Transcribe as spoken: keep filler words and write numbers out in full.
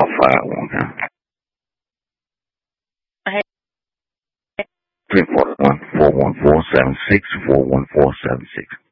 five one time. Hey. Three four one four one four seven six four one four seven six.